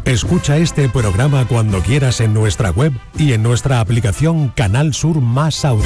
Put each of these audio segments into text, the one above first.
Escucha este programa cuando quieras en nuestra web y en nuestra aplicación Canal Sur Más Audio.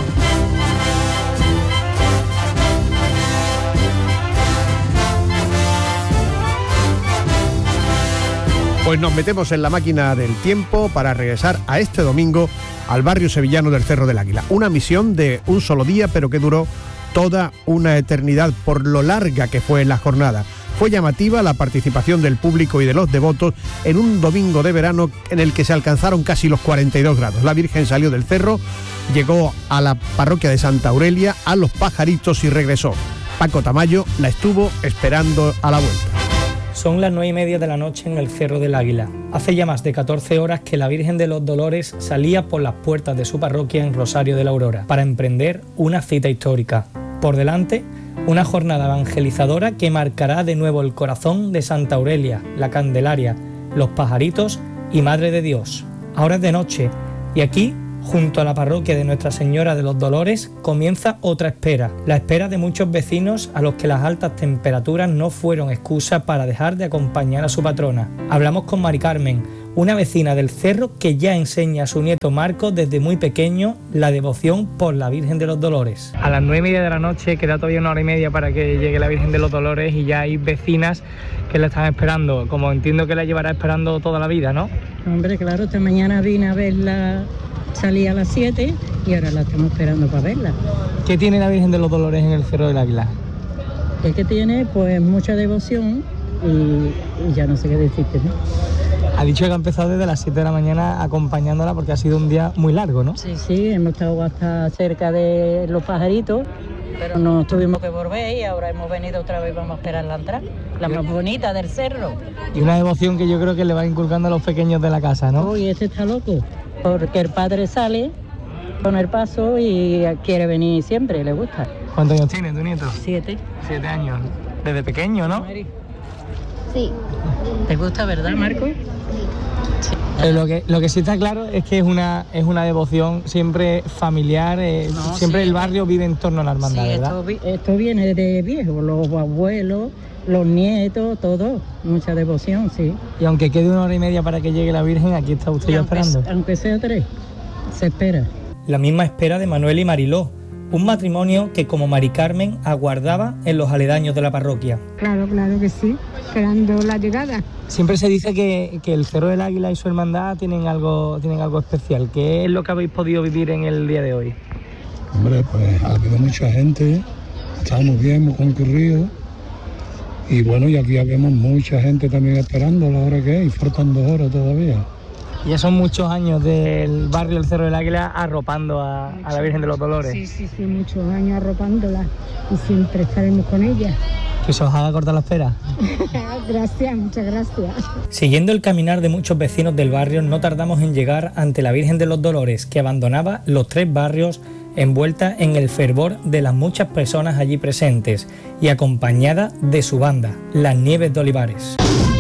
Pues nos metemos en la máquina del tiempo para regresar a este domingo al barrio sevillano del Cerro del Águila. Una misión de un solo día, pero que duró toda una eternidad por lo larga que fue la jornada. Fue llamativa la participación del público y de los devotos en un domingo de verano en el que se alcanzaron casi los 42 grados. La Virgen salió del cerro, llegó a la parroquia de Santa Aurelia, a Los Pajaritos y regresó. Paco Tamayo la estuvo esperando a la vuelta. Son las 9:30 de la noche en el Cerro del Águila. Hace ya más de 14 horas que la Virgen de los Dolores salía por las puertas de su parroquia en Rosario de la Aurora para emprender una cita histórica. Por delante, una jornada evangelizadora que marcará de nuevo el corazón de Santa Aurelia, la Candelaria, Los Pajaritos y Madre de Dios. Ahora es de noche y aquí, junto a la parroquia de Nuestra Señora de los Dolores, comienza otra espera, la espera de muchos vecinos a los que las altas temperaturas no fueron excusa para dejar de acompañar a su patrona. Hablamos con Mari Carmen, una vecina del cerro que ya enseña a su nieto Marco desde muy pequeño la devoción por la Virgen de los Dolores. A las 9:30 de la noche queda todavía 1 hora y media para que llegue la Virgen de los Dolores y ya hay vecinas que la están esperando, como entiendo que la llevará esperando toda la vida, ¿no? Hombre, claro, esta mañana vine a verla, salí a las 7 y ahora la estamos esperando para verla. ¿Qué tiene la Virgen de los Dolores en el Cerro del Águila? Es que tiene pues mucha devoción y ya no sé qué decirte, ¿no? Ha dicho que ha empezado desde las 7 de la mañana acompañándola porque ha sido un día muy largo, ¿no? Sí, hemos estado hasta cerca de Los Pajaritos, pero nos tuvimos que volver y ahora hemos venido otra vez, vamos a esperarla entrar. La más bonita del cerro. Y una devoción que yo creo que le va inculcando a los pequeños de la casa, ¿no? Uy, este está loco, porque el padre sale con el paso y quiere venir siempre, le gusta. ¿Cuántos años tiene tu nieto? 7. 7 años. Desde pequeño, ¿no? Sí. ¿Te gusta, verdad, Marco? Sí. Pero lo que sí está claro es que es una devoción siempre familiar, siempre sí. El barrio vive en torno a la hermandad, sí, ¿verdad? Esto viene de viejo, los abuelos, los nietos, todo, mucha devoción, sí. Y aunque quede 1 hora y media para que llegue la Virgen, aquí está usted ya esperando. Aunque sea 3, se espera. La misma espera de Manuel y Mariló, un matrimonio que como Mari Carmen aguardaba en los aledaños de la parroquia. Claro que sí, esperando la llegada. Siempre se dice que el Cerro del Águila y su hermandad tienen algo especial. ¿Qué es lo que habéis podido vivir en el día de hoy? Hombre, pues ha habido mucha gente, estamos bien, muy concurridos. Y bueno, y aquí habemos mucha gente también esperando la hora que es, y faltan 2 horas todavía. Ya son muchos años del barrio del Cerro del Águila arropando a la Virgen de los Dolores. Sí, muchos años arropándola y siempre estaremos con ella. Que se os haga cortar la espera. Gracias, muchas gracias. Siguiendo el caminar de muchos vecinos del barrio, no tardamos en llegar ante la Virgen de los Dolores, que abandonaba los 3 barrios envuelta en el fervor de las muchas personas allí presentes y acompañada de su banda, Las Nieves de Olivares.